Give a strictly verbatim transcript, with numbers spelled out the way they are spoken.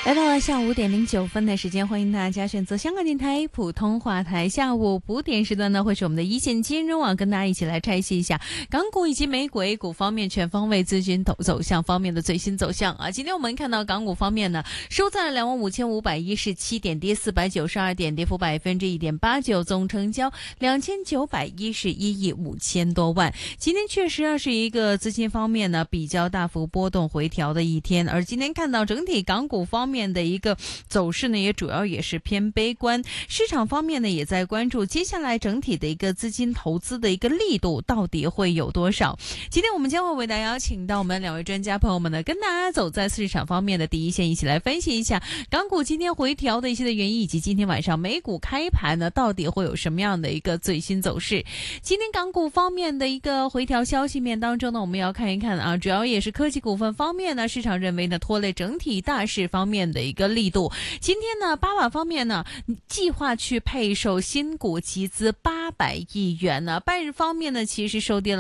来到了下午五点零九分的时间，欢迎大家选择香港电台普通话台。下午五点时段呢，会是我们的一线金融网，跟大家一起来拆析一下港股以及美股 A 股方面全方位资金走走向方面的最新走向啊。今天我们看到港股方面呢，收在两万五千五百一十七点，跌四百九十二点，跌幅百分之一点八九，总成交两千九百一十一亿五千多万。今天确实啊是一个资金方面呢比较大幅波动回调的一天，而今天看到整体港股方面的一个走势呢，也主要也是偏悲观。市场方面呢，也在关注接下来整体的一个资金投资的一个力度到底会有多少。今天我们将会为大家邀请到我们两位专家朋友们呢，跟大家走在市场方面的第一线，一起来分析一下港股今天回调的一些的原因，以及今天晚上美股开盘呢，到底会有什么样的一个最新走势。今天港股方面的一个回调消息面当中呢，我们要看一看啊，主要也是科技股份方面呢，市场认为呢拖累整体大势方面的一个力度。今天呢，巴马方面呢计划去配售新股集资八百亿元呢，半日方面呢其实收跌了